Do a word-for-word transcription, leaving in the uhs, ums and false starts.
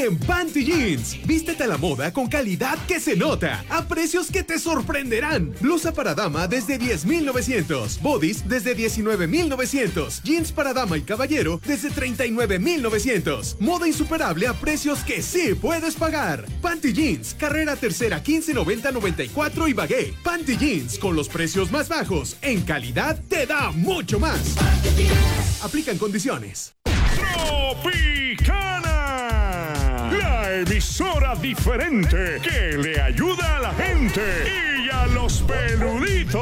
en Panty Jeans. Vístete a la moda con calidad que se nota, a precios que te sorprenderán. Blusa para dama desde diez mil novecientos, bodies desde diecinueve mil novecientos, jeans para dama y caballero desde treinta y nueve mil novecientos. Moda insuperable a precios que sí puedes pagar. Panty Jeans, carrera tercera quince noventa noventa y cuatro y Bagué. Panty Jeans, con los precios más bajos, en calidad te da mucho más. Aplican condiciones. Tropicana, la emisora diferente que le ayuda a la gente y a los peluditos.